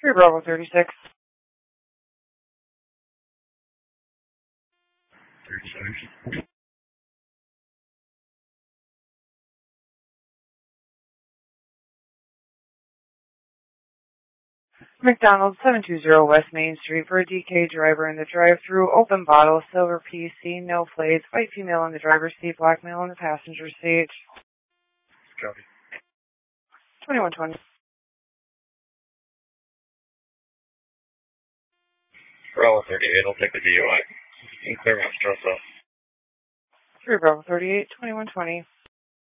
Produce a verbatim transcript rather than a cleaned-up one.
three Bravo thirty-six. thirty-six. McDonald's, seven two zero West Main Street for a D K driver in the drive-thru, open bottle, silver P C, no plates, white female in the driver's seat, black male in the passenger seat. Copy. twenty-one twenty. Bravo thirty-eight, I'll take the D U I. In Claremont, Strosa. three Bravo thirty-eight, twenty-one twenty.